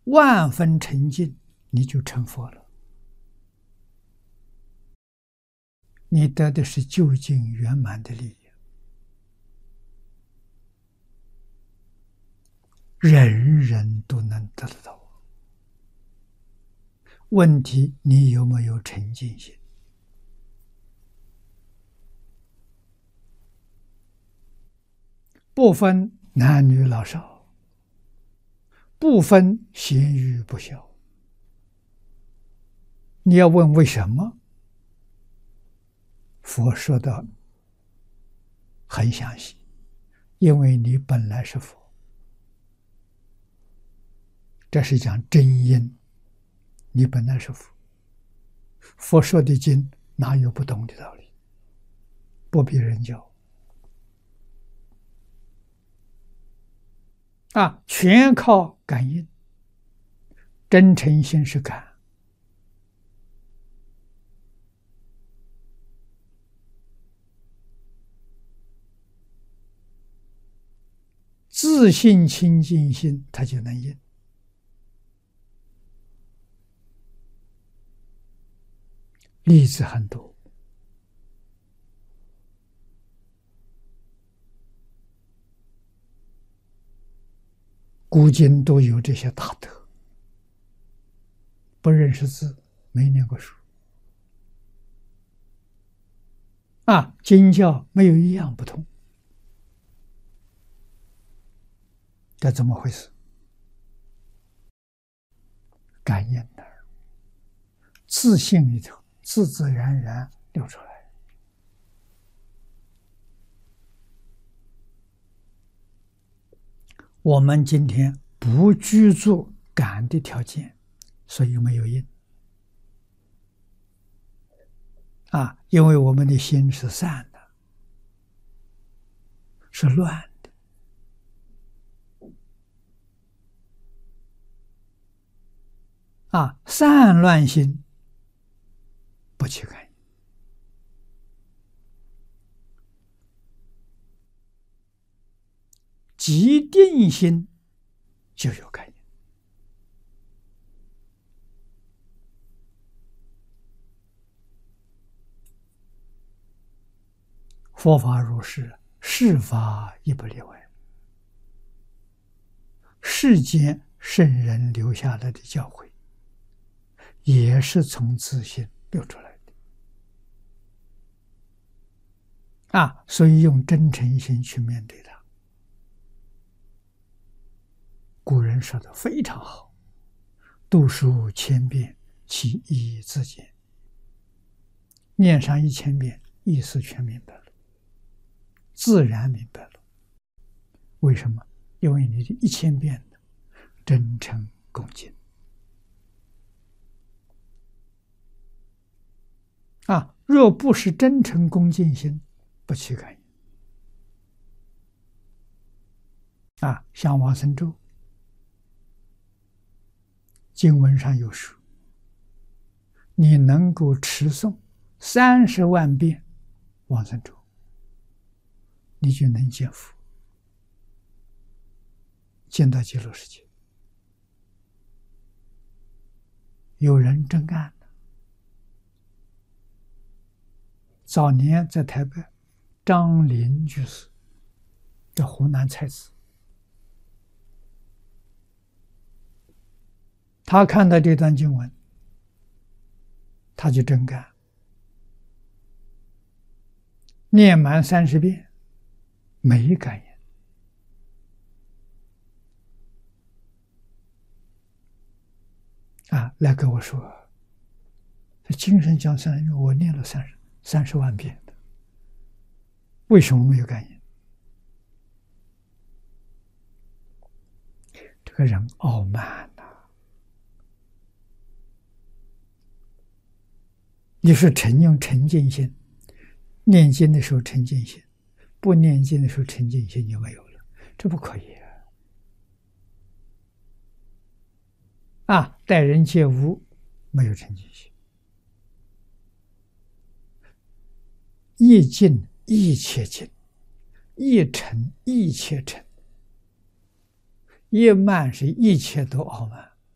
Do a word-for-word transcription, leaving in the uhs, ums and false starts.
万分沉静，你就成佛了。你得的是究竟圆满的利益，人人都能得得到。问题你有没有沉静心？不分男女老少，不分贤愚不肖。你要问为什么？佛说的很详细，因为你本来是佛，这是讲真因，你本来是佛。佛说的经哪有不懂的道理？不必人教啊，全靠感应。真诚心是感，自信清净心，它就能应。例子很多，古今都有这些大德。不认识字，没念过书啊，经教没有一样不通，这怎么回事？感应的，自信里头自自然然流出来。我们今天不居住感的条件，所以没有因啊，因为我们的心是散的，是乱的啊，散乱心不起感应，极定心就有感应。佛法如是，世法亦不例外。世间圣人留下来的教诲，也是从自信流出来的啊！所以用真诚心去面对它。古人说的非常好：“读书千遍，其义自见。”念上一千遍，意思全明白了。自然明白了，为什么？因为你的一千遍的真诚恭敬啊！若不是真诚恭敬心，不起感应啊！像往生咒，经文上有说，你能够持诵三十万遍往生咒，你就能见佛，见到极乐世界。有人真干的，早年在台北，张林居士，这湖南才子，他看到这段经文，他就真干，念满三十遍，没感应啊！来跟我说，这精神讲三十，我念了三十三十万遍的，为什么没有感应？这个人傲慢呐、啊！你是沉用沉静心，念经的时候沉静心，不念经的时候沉静心就没有了，这不可以啊！啊，待人接物没有沉静心，一静一切静，一沉一切沉，一慢是一切都傲慢。